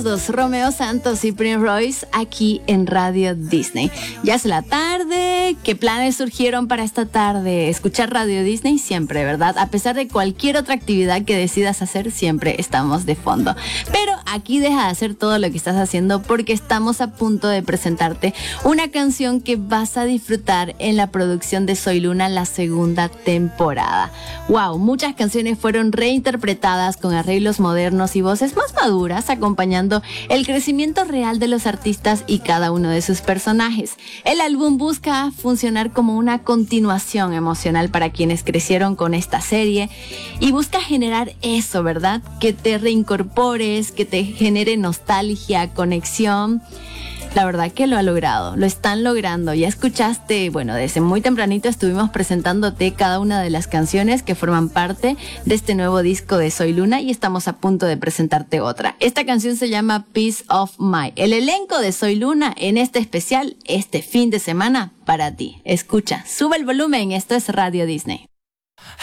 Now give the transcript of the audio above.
todos, Romeo Santos y Prince Royce aquí en Radio Disney. Ya es la tarde, ¿qué planes surgieron para esta tarde? Escuchar Radio Disney siempre, ¿verdad? A pesar de cualquier otra actividad que decidas hacer, siempre estamos de fondo. Pero aquí deja de hacer todo lo que estás haciendo porque estamos a punto de presentarte una canción que vas a disfrutar en la producción de Soy Luna, la segunda temporada. Wow, muchas canciones fueron reinterpretadas con arreglos modernos y voces más maduras, acompañando el crecimiento real de los artistas y cada uno de sus personajes. El álbum busca funcionar como una continuación emocional para quienes crecieron con esta serie y busca generar eso, ¿verdad? Que te reincorpores, que te genere nostalgia, conexión. La verdad que lo ha logrado, lo están logrando. Ya escuchaste, bueno, desde muy tempranito estuvimos presentándote cada una de las canciones que forman parte de este nuevo disco de Soy Luna y estamos a punto de presentarte otra. Esta canción se llama Peace of Mind. El elenco de Soy Luna en este especial, este fin de semana, para ti. Escucha, sube el volumen, esto es Radio Disney.